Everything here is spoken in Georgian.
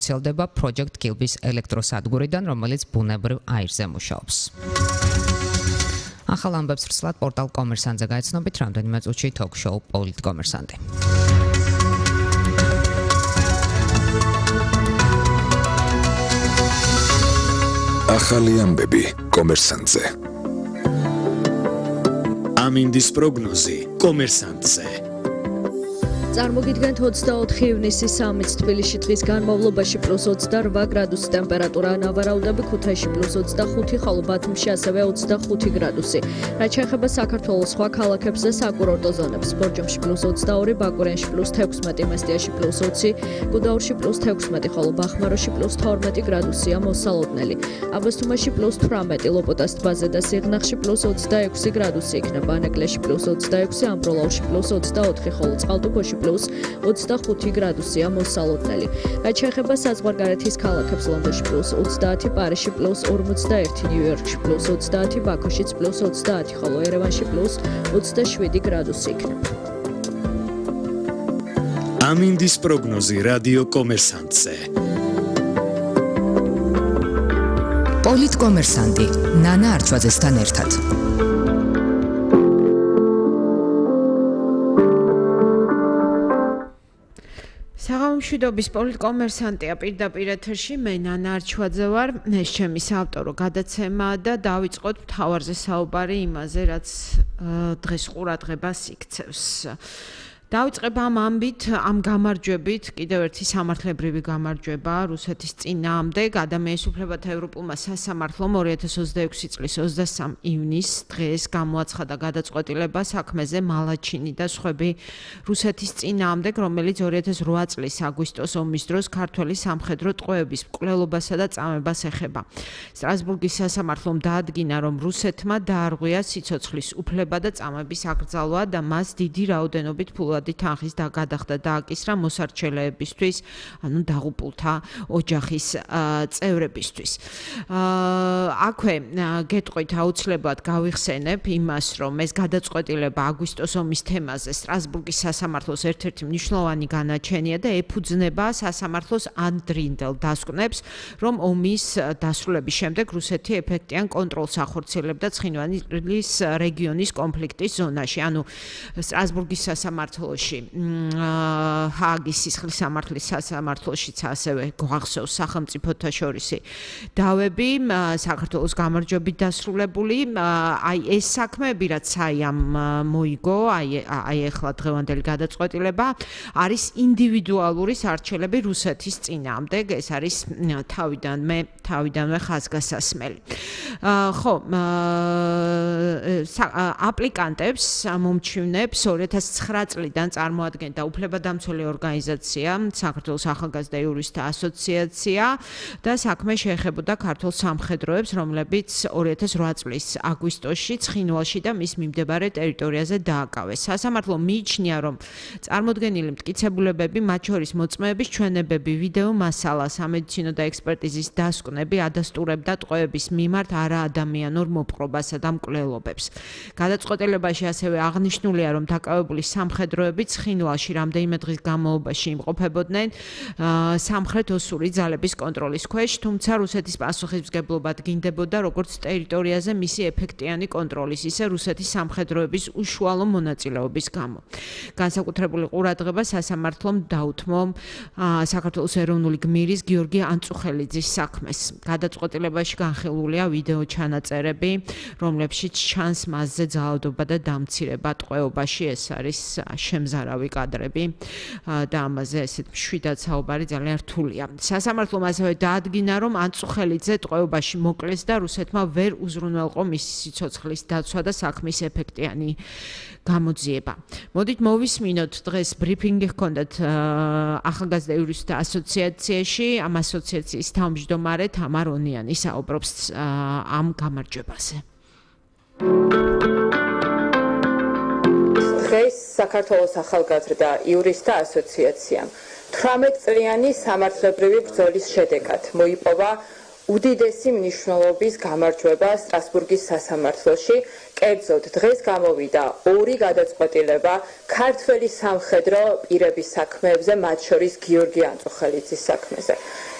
ხორციელდება Project Kilbis ელექტროსადგურიდან, რომელიც ბუნებრივ აირზე მუშაობს. ახალ ამბებს რსლად პორტალ კომერსანტზე გაიცნობით რამდენიმე წუთში თოქ-შოუ პოლიტკომერსანტი. ახალი ამბები კომერსანტზე. ამინდის პროგნოზი კომერსანტზე. წარმოგიდგენთ 24 ივნისის 3-ს თბილისში დღის განმავლობაში +28 გრადუსი ტემპერატურა, ნავარაუდები ქუთაისში +25, ხოლო ბათუმში ასევე 25 გრადუსი. რაც შეეხება საქართველოს სხვა ქალაქებს და საკურორტო ზონებს, ბორჯომში +22, ბაკურიანში +16, მესტიაში +20, გუდაურში +16, ხოლო ბახმაროში +12 გრადუსია მოსალოდნელი. აბასთუმანში +18, ლოპოტას ტბაზე და სიღნაღში +26 გრადუსი იქნება, ანეკლეში +26, ამბროლაურში +24, ხოლო წყალტუბოში +25 გრადუსია მოსალოდნელი. რაც შეეხება საზღვარგარეთის ქალაქებს, ლონდონში +30, პარიზში +41, ნიუ-იორკში +30, ბაქოშიც +30, ხოლო ერევანში +27 გრადუსი იქნება. ამინდის პროგნოზი რადიო კომერსანტზე. პოლიტკომერსანტი ნანა არჩვაძესთან ერთად. მშვიდობის პოლიტკომერსანტია პირდაპირ ეთერში, მე ნანა არჩვაძე ვარ, ეს ჩემი საავტორო გადაცემა და დავიწყოთ მთავარზე საუბარი იმაზე, რაც დღეს ყურადღებას იქცევს. დავიწყებ ამ ამბით, ამ გამარჯვებით, კიდევ ერთი სამართლებრივი გამარჯვება რუსეთის წინააღმდეგ. ადამიანის უფლებათა ევროპულმა სასამართლომ 2026 წლის 23 ივნისს დღეს გამოაცხადა გადაწყვეტილება საქმეზე მალაჩინი და სხვები რუსეთის წინააღმდეგ, რომელიც 2008 წლის აგვისტოს ომის დროს ქართველი სამხედრო ტყვეების მკვლელობასა და წამებას ეხება. სტრასბურგის სასამართლომ დაადგინა, რომ რუსეთმა დაარღვია სიცოცხლის უფლება და წამების აკრძალვა და მას დიდი რაოდენობით ფულად თანხის გადახდა დააკისრა მოსარჩელეებისთვის, ანუ დაღუპულთა ოჯახის წევრებისთვის. აქვე გეტყვით აუცილებლად გავიხსენებ იმას, რომ ეს გადაწყვეტილება აგვისტოს ომის თემაზე სტრასბურგის სასამართლოს ერთ-ერთი მნიშვნელოვანი განაჩენია და ეფუძნება სასამართლოს ადრინდელ დასკვნებს, რომ ომის დასრულების შემდეგ რუსეთი ეფექტიან კონტროლს ახორციელებდა ცხინვალის რეგიონის კონფლიქტის ზონაში. ანუ სტრასბურგის სასამართლო ჰააგის სისხლის სამართლის სასამართლოშიც ასევე გვახსოვს სახელმწიფოთა შორისი დავები, საქართველოს გამარჯვებით დასრულებული. აი ეს საქმეები, რაც საიამ მოიგო, აი ახლა დღევანდელი გადაწყვეტილება არის ინდივიდუალური სარჩელები რუსეთის წინააღმდეგ. ეს არის თავიდანვე ხაზგასასმელი. ხო, აპლიკანტებს, მომჩივნებს 2009 წლიდან წარმოადგენდა უფლებადამცველი ორგანიზაცია, საქართველოს ახალგაზრდა იურისტთა ასოციაცია და საქმე შეეხებოდა ქართულ სამხედროებს, რომლებიც 2008 წლის აგვისტოში ცხინვალში და მის მიმდებარე ტერიტორიაზე დააკავეს. სასამართლომ მიიჩნია, რომ წარმოდგენილი მტკიცებულებები, მათ შორის მოწმეების ჩვენებები, ვიდეო მასალა, სამედიცინო და ექსპერტიზის დასკვნები ადასტურებდა ტყვეების მიმართ არაადამიანურ მოპყრობასა და მკვლელობებს. გადაწყვეტილებაში ასევე აღნიშნულია, რომ დაკავებული სამხედროები ცხინვალში რამდენიმე დღის განმავლობაში იმყოფებოდნენ სამხრეთ-ოსური ძალების კონტროლის ქვეშ, თუმცა რუსეთის პასუხისმგებლობა დგინდებოდა როგორც ტერიტორიაზე მისი ეფექტიანი კონტროლის, ისე რუსეთის სამხედროების უშუალო მონაწილეობის გამო. განსაკუთრებული ყურადღება სასამართლომ დაუთმო საქართველოს ეროვნული გმირის გიორგი ანწუხელიძის საქმეს. გადაწყვეტილებაში განხილულია ვიდეო ჩანაწერები, რომლებშიც ჩანს მასზე ძალადობა და დამცირება ტყვეობაში. ეს არის შემზარავი კადრები და ამაზე ესეთ მშვიდად საუბარი ძალიან რთულია. სასამართლომ ასევე დაადგინა, რომ ანწუხელიძე ტყვეობაში მოკლეს და რუსეთმა ვერ უზრუნველყო მისი სიცოცხლის დაცვა და საქმის ეფექტიანი გამოძიება. მოდით მოვისმინოთ დღეს ბრიფინგი ჰქონდათ ახალგაზრდა იურისტთა ასოციაციაში, ამ ასოციაციის თავმჯდომარე თამარ ონიანი საუბრობს ამ გამარჯვებაზე. დღეს საქართველოს ახალგაზრდა იურისტთა ასოციაციამ 18 წლიანი სამართლებრივი ბრძოლის შედეგად მოიპოვა უდიდესი მნიშვნელობის გამარჯვება სტრასბურგის სასამართლოში. კერძოდ, დღეს გამოვიდა ორი გადაწყვეტილება ქართველი სამხედრო პირების საქმეებზე, მათ შორის გიორგი ანწუხელიძის საქმეზე.